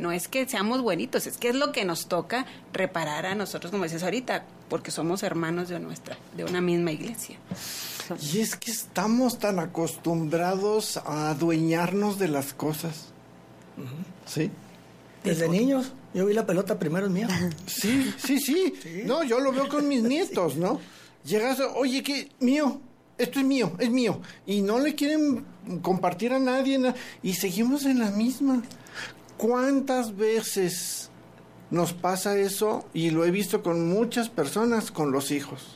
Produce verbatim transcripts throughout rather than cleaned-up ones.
no es que seamos buenitos, es que es lo que nos toca reparar a nosotros, como dices ahorita, porque somos hermanos de nuestra, de una misma iglesia. Y es que estamos tan acostumbrados a adueñarnos de las cosas. Uh-huh. ¿Sí? Desde niños, yo vi la pelota primero es mía. Sí, sí, sí, sí. No, yo lo veo con mis nietos, ¿no? Llegas, oye, ¿qué? Mío, esto es mío, es mío. Y no le quieren compartir a nadie. Na- y seguimos en la misma. ¿Cuántas veces nos pasa eso? Y lo he visto con muchas personas, con los hijos.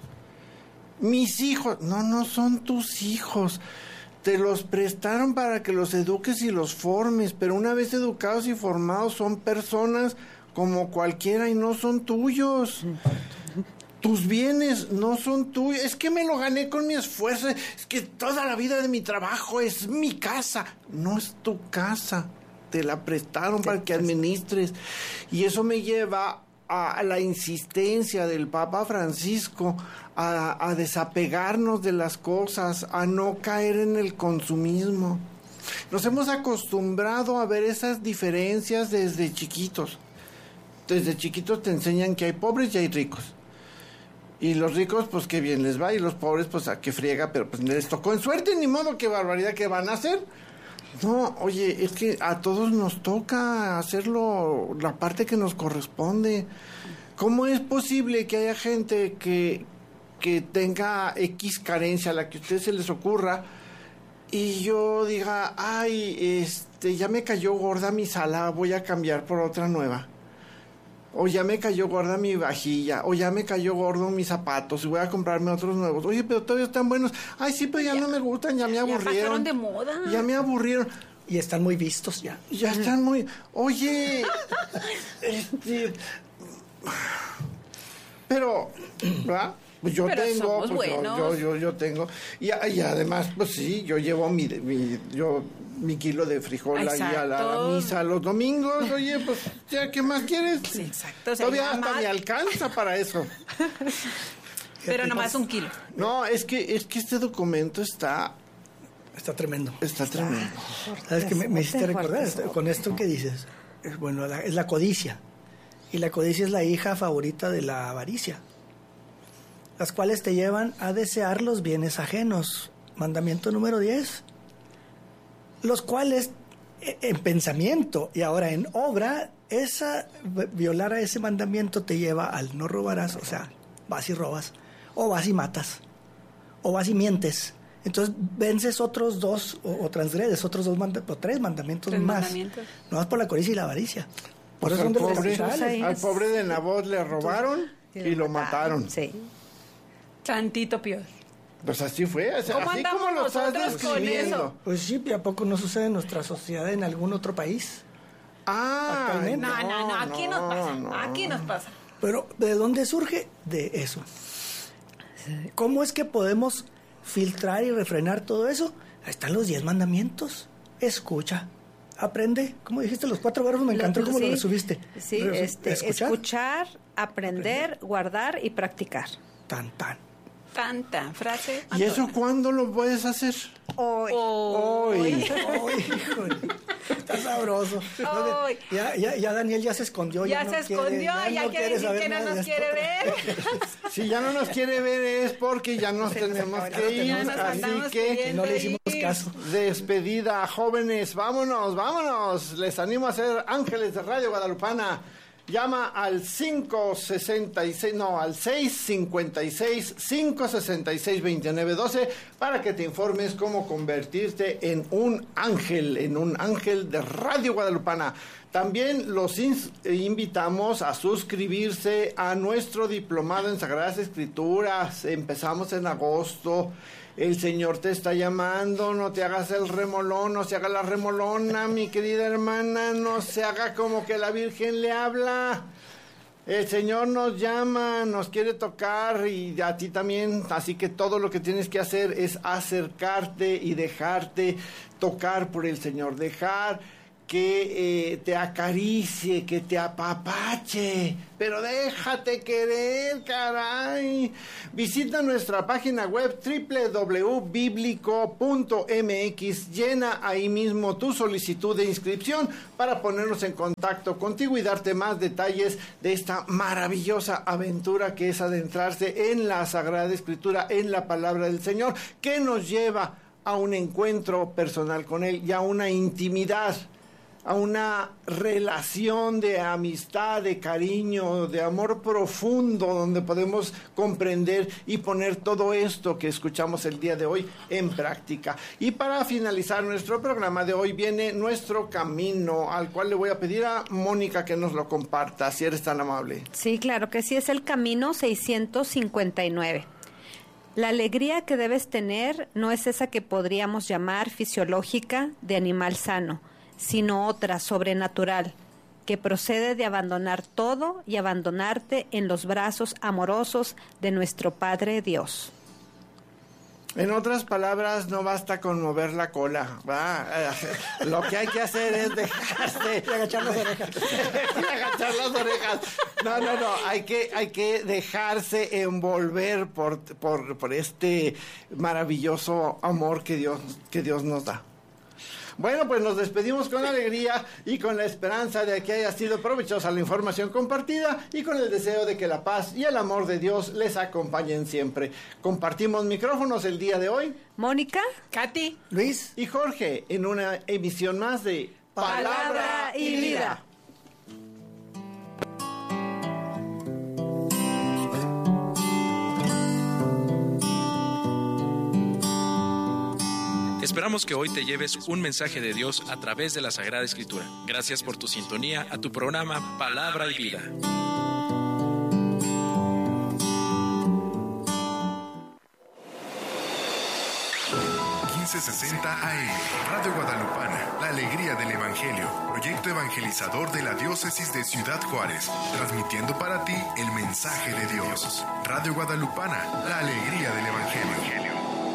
Mis hijos, no, no son tus hijos. Te los prestaron para que los eduques y los formes, pero una vez educados y formados son personas como cualquiera y no son tuyos. Tus bienes no son tuyos. Es que me lo gané con mi esfuerzo. Es que toda la vida de mi trabajo es mi casa. No es tu casa. Te la prestaron para que administres. Y eso me lleva a la insistencia del Papa Francisco a, a desapegarnos de las cosas, a no caer en el consumismo. Nos hemos acostumbrado a ver esas diferencias desde chiquitos. Desde chiquitos te enseñan que hay pobres y hay ricos. Y los ricos, pues qué bien les va, y los pobres, pues a qué friega, pero pues les tocó en suerte, ni modo, qué barbaridad que van a hacer. No, oye, es que a todos nos toca hacerlo, la parte que nos corresponde. ¿Cómo es posible que haya gente que, que tenga X carencia, a la que a ustedes se les ocurra, y yo diga, ay, este, ya me cayó gorda mi sala, voy a cambiar por otra nueva? O ya me cayó gorda mi vajilla, o ya me cayó gordo mis zapatos y voy a comprarme otros nuevos. Oye, pero todavía están buenos. Ay, sí, pero ya, ya no me gustan, ya me aburrieron. Ya pasaron de moda. Ya me aburrieron. Y están muy vistos ya. Ya están muy... Oye, este... Pero, ¿verdad? Pues yo pero tengo, pues buenos. yo, yo, yo, yo tengo, y, y además, pues sí, yo llevo mi, mi, yo, mi kilo de frijol ahí a la, a la misa los domingos. Oye, pues, ya, ¿qué más quieres? Sí, exacto. Todavía hasta me alcanza para eso. Pero nomás un kilo. No, es que, es que este documento está... Está tremendo. Está tremendo. ¿Sabes qué me, me hiciste recordar? Con esto que dices, es, bueno, la, es la codicia. Y la codicia es la hija favorita de la avaricia, las cuales te llevan a desear los bienes ajenos. Mandamiento número diez. Los cuales, en pensamiento y ahora en obra, esa violar a ese mandamiento te lleva al no robarás. O sea, vas y robas, o vas y matas, o vas y mientes. Entonces vences otros dos, o, o transgredes otros dos manda, o tres mandamientos tres más. Mandamientos. No vas por la codicia y la avaricia. Por Pues eso al, son pobre, de al pobre de Nabot le robaron y, y lo mataron. mataron. Sí. Tantito peor. Pues así fue, o sea, ¿Cómo así andamos como lo estás nosotros con describiendo. eso? Pues sí, ¿y a poco no sucede en nuestra sociedad en algún otro país? Ah, Actualmente. No, no, no, aquí no, nos pasa, no. aquí nos pasa. Pero ¿de dónde surge? De eso. ¿Cómo es que podemos filtrar y refrenar todo eso? Ahí están los diez mandamientos. Escucha, aprende. ¿Cómo dijiste los cuatro verbos? Me encantó cómo sí, lo resumiste. Sí, Resu- este, escuchar, escuchar aprender, aprender, guardar y practicar. Tan, tan. Tanta frase. ¿Y eso cuándo lo puedes hacer? Hoy. Hoy. Hoy, híjole. Está sabroso. Hoy. Ya, ya, ya Daniel ya se escondió. Ya, no se quiere, escondió, ya, ya no quiere decir saber que no nada de nos esto. quiere ver. Si ya no nos quiere ver es porque ya nos tenemos que ir, Ya nos así andamos que queriendo no le hicimos ir. caso. despedida, jóvenes, vámonos, vámonos. Les animo a ser ángeles de Radio Guadalupana. Llama al cinco sesenta y seis, no, al seis cincuenta y seis, cinco sesenta y seis, veintinueve doce para que te informes cómo convertirte en un ángel, en un ángel de Radio Guadalupana. También los in- invitamos a suscribirse a nuestro diplomado en Sagradas Escrituras. Empezamos en agosto. El Señor te está llamando, no te hagas el remolón, no se haga la remolona, mi querida hermana, no se haga como que la Virgen le habla. El Señor nos llama, nos quiere tocar y a ti también, así que todo lo que tienes que hacer es acercarte y dejarte tocar por el Señor, dejar que eh, te acaricie, que te apapache, pero déjate querer, caray. Visita nuestra página web doble u doble u doble u punto bíblico punto eme equis, llena ahí mismo tu solicitud de inscripción para ponernos en contacto contigo y darte más detalles de esta maravillosa aventura que es adentrarse en la Sagrada Escritura, en la palabra del Señor, que nos lleva a un encuentro personal con Él y a una intimidad, a una relación de amistad, de cariño, de amor profundo, donde podemos comprender y poner todo esto que escuchamos el día de hoy en práctica. Y para finalizar nuestro programa de hoy viene nuestro camino, al cual le voy a pedir a Mónica que nos lo comparta, si eres tan amable. Sí, claro que sí, es el camino seiscientos cincuenta y nueve. La alegría que debes tener no es esa que podríamos llamar fisiológica de animal sano, sino otra sobrenatural, que procede de abandonar todo y abandonarte en los brazos amorosos de nuestro Padre Dios. En otras palabras, no basta con mover la cola, ¿va? Lo que hay que hacer es dejarse... Y agachar las orejas. Y agachar las orejas. No, no, no, hay que, hay que dejarse envolver por, por, por este maravilloso amor que Dios, que Dios nos da. Bueno, pues nos despedimos con alegría y con la esperanza de que haya sido provechosa la información compartida y con el deseo de que la paz y el amor de Dios les acompañen siempre. Compartimos micrófonos el día de hoy. Mónica, Katy, Luis y Jorge en una emisión más de Palabra y Vida. Esperamos que hoy te lleves un mensaje de Dios a través de la Sagrada Escritura. Gracias por tu sintonía a tu programa Palabra y Vida. quince sesenta A M, Radio Guadalupana, la alegría del Evangelio, proyecto evangelizador de la diócesis de Ciudad Juárez, transmitiendo para ti el mensaje de Dios. Radio Guadalupana, la alegría del Evangelio.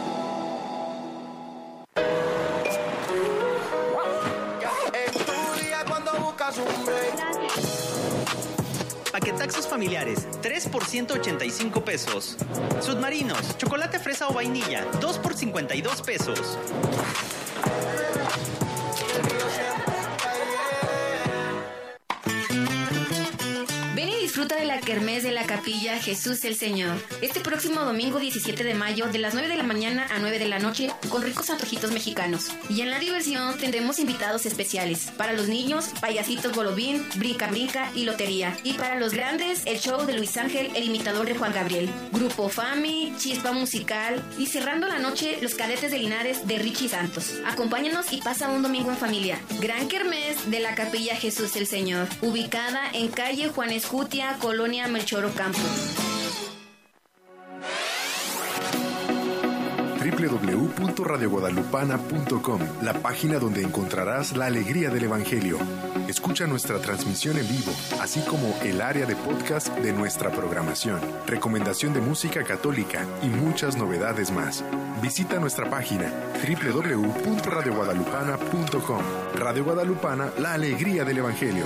Paquetaxos familiares, tres por ciento ochenta y cinco pesos. Submarinos, chocolate fresa o vainilla, dos por cincuenta y dos pesos. Ven y disfruta de la kermés de la Capilla Jesús el Señor. Este próximo domingo diecisiete de mayo, de las nueve de la mañana a nueve de la noche, con ricos antojitos mexicanos. Y en la diversión tendremos invitados especiales. Para los niños, payasitos bolobín, brinca brinca y lotería. Y para los grandes, el show de Luis Ángel, el imitador de Juan Gabriel. Grupo Fami, chispa musical. Y cerrando la noche, los cadetes de Linares de Richie Santos. Acompáñanos y pasa un domingo en familia. Gran kermés de la Capilla Jesús el Señor, ubicada en calle Juan Escutia, Colonia Melchor Ocampo. doble u doble u doble u punto radio guadalupana punto com, la página donde encontrarás la alegría del Evangelio. Escucha nuestra transmisión en vivo, así como el área de podcast de nuestra programación, recomendación de música católica y muchas novedades más. Visita nuestra página doble u doble u doble u punto radio guadalupana punto com. Radio Guadalupana, la alegría del Evangelio.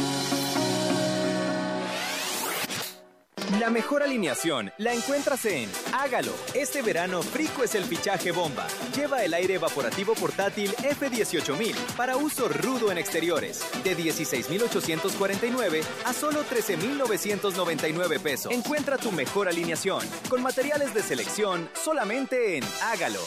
La mejor alineación la encuentras en Hágalo. Este verano, Frico es el fichaje bomba. Lleva el aire evaporativo portátil F dieciocho mil para uso rudo en exteriores. De dieciséis mil ochocientos cuarenta y nueve a solo trece mil novecientos noventa y nueve pesos. Encuentra tu mejor alineación con materiales de selección solamente en Hágalo.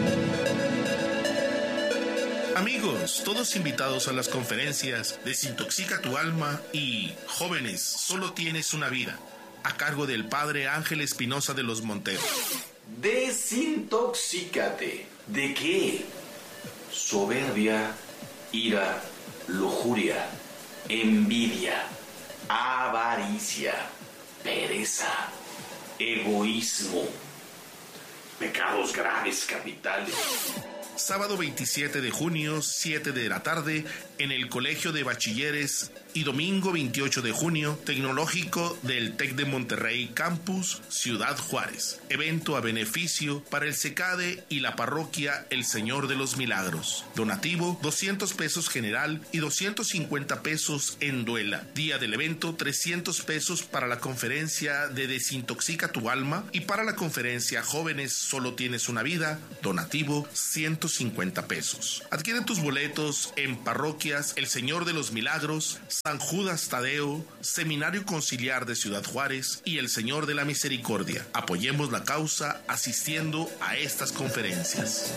Amigos, todos invitados a las conferencias Desintoxica tu alma y Jóvenes, solo tienes una vida, a cargo del Padre Ángel Espinosa de los Monteros. Desintoxícate. ¿De qué? Soberbia, ira, lujuria, envidia, avaricia, pereza, egoísmo, pecados graves capitales. sábado veintisiete de junio, siete de la tarde, en el Colegio de Bachilleres, y domingo veintiocho de junio, Tecnológico del TEC de Monterrey Campus, Ciudad Juárez. Evento a beneficio para el SECADE y la parroquia El Señor de los Milagros. Donativo, doscientos pesos general y doscientos cincuenta pesos en duela. Día del evento, trescientos pesos para la conferencia de Desintoxica tu alma, y para la conferencia Jóvenes Solo Tienes una Vida, donativo ciento cincuenta pesos. Adquiere tus boletos en parroquias El Señor de los Milagros, San Judas Tadeo, Seminario Conciliar de Ciudad Juárez y El Señor de la Misericordia. Apoyemos la causa asistiendo a estas conferencias.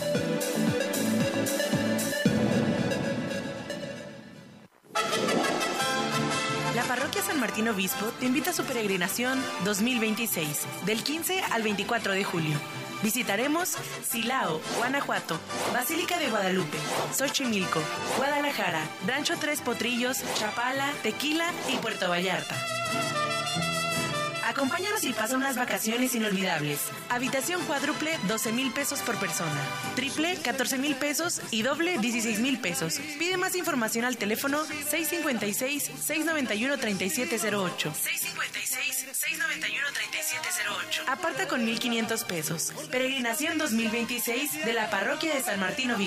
La Parroquia San Martín Obispo te invita a su peregrinación dos mil veintiséis, del quince al veinticuatro de julio. Visitaremos Silao, Guanajuato, Basílica de Guadalupe, Xochimilco, Guadalajara, Rancho Tres Potrillos, Chapala, Tequila y Puerto Vallarta. Acompáñanos y pasa unas vacaciones inolvidables. Habitación cuádruple, doce mil pesos por persona. Triple, catorce mil pesos y doble, dieciséis mil pesos. Pide más información al teléfono seis cinco seis, seis nueve uno, tres siete cero ocho. seis cinco seis, seis nueve uno, tres siete cero ocho. Aparta con mil quinientos pesos. Peregrinación dos mil veintiséis de la Parroquia de San Martín Obispo.